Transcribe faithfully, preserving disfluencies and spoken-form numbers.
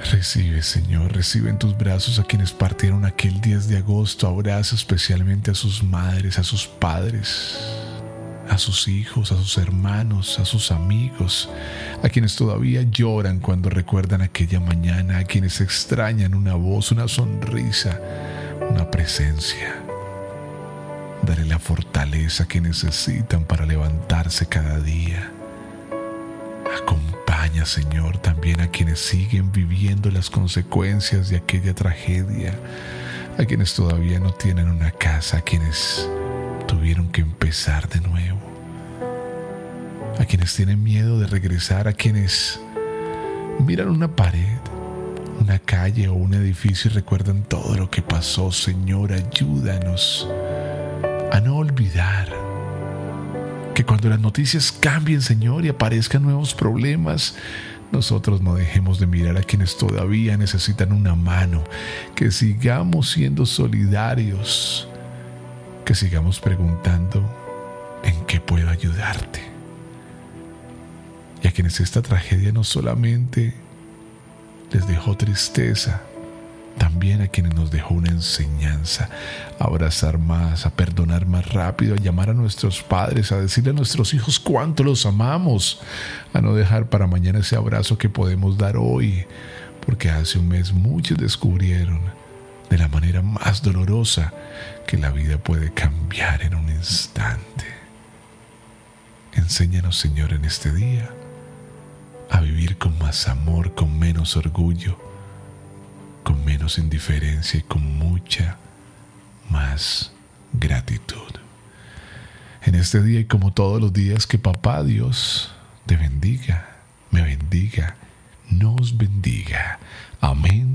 Recibe, Señor, recibe en tus brazos a quienes partieron aquel diez de agosto. Abraza especialmente a sus madres, a sus padres, a sus hijos, a sus hermanos, a sus amigos, a quienes todavía lloran cuando recuerdan aquella mañana, a quienes extrañan una voz, una sonrisa, una presencia. Dale la fortaleza que necesitan para levantarse cada día. Acompaña, Señor, también a quienes siguen viviendo las consecuencias de aquella tragedia, a quienes todavía no tienen una casa, a quienes tuvieron que empezar de nuevo, a quienes tienen miedo de regresar, a quienes miran una pared, una calle o un edificio y recuerdan todo lo que pasó. Señor, ayúdanos a no olvidar que cuando las noticias cambien, Señor, y aparezcan nuevos problemas, nosotros no dejemos de mirar a quienes todavía necesitan una mano, que sigamos siendo solidarios, que sigamos preguntando en qué puedo ayudarte. Y a quienes esta tragedia no solamente les dejó tristeza, también a quienes nos dejó una enseñanza, a abrazar más, a perdonar más rápido, a llamar a nuestros padres, a decirle a nuestros hijos cuánto los amamos, a no dejar para mañana ese abrazo que podemos dar hoy, porque hace un mes muchos descubrieron de la manera más dolorosa que la vida puede cambiar en un instante. Enséñanos, Señor, en este día a vivir con más amor, con menos orgullo, con menos indiferencia y con mucha más gratitud. En este día y como todos los días, que Papá Dios te bendiga, me bendiga, nos bendiga. Amén.